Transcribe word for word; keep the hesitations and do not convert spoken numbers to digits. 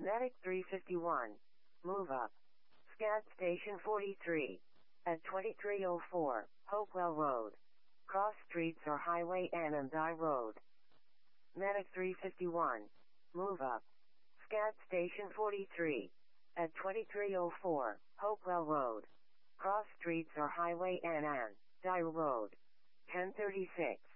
Medic three fifty-one. Move up. Scat Station forty-three. At twenty-three oh four, Hopewell Road. Cross streets or Highway N and I Road. Medic three fifty-one. Move up. Scat Station forty-three. At twenty-three oh four, Hopewell Road. Cross streets or Highway N and I Road. ten thirty-six.